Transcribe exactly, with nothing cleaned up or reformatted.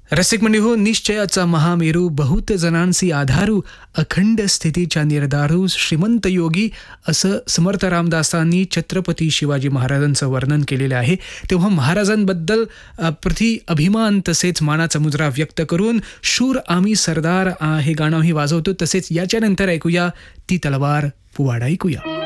रसिक मंडी हो, निश्चयाचा महामेरू, बहुत जणांसी आधारू, अखंड स्थितीच्या निर्धारू, श्रीमंत योगी असं समर्थ रामदासांनी छत्रपती शिवाजी महाराजांचं वर्णन केलेलं आहे. तेव्हा महाराजांबद्दल प्रति अभिमान तसेच मानाचा मुजरा व्यक्त करून शूर आम्ही सरदार हे गाणंही वाजवतो. तसेच याच्यानंतर ऐकूया ती तलवार पुवाडा ऐकूया.